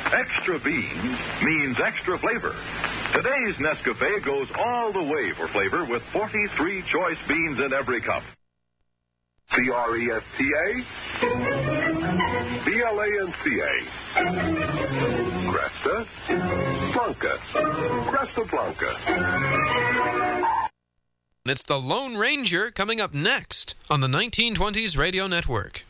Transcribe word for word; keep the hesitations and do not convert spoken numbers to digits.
Extra beans means extra flavor. Today's Nescafe goes all the way for flavor with forty-three choice beans in every cup. C R E S T A, B L A N C A. Cresta Blanca. Cresta Blanca. It's the Lone Ranger coming up next on the nineteen twenties Radio Network.